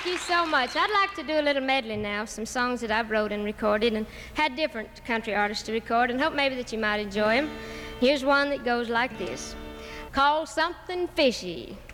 Thank you so much. I'd like to do a little medley now of some songs that I've wrote and recorded and had different country artists to record, and hope maybe that you might enjoy them. Here's one that goes like this, called Something Fishy.